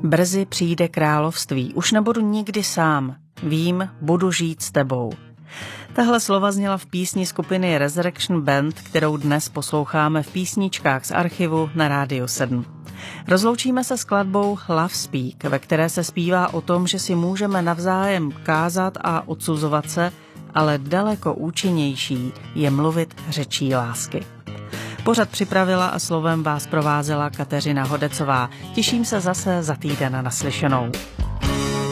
Brzy přijde království, už nebudu nikdy sám, vím, budu žít s tebou. Tahle slova zněla v písni skupiny Resurrection Band, kterou dnes posloucháme v písničkách z archivu na Rádiu 7. Rozloučíme se skladbou Love Speak, ve které se zpívá o tom, že si můžeme navzájem kázat a odsuzovat se, ale daleko účinnější je mluvit řečí lásky. Pořad připravila a slovem vás provázela Kateřina Hodecová. Těším se zase za týden naslyšenou.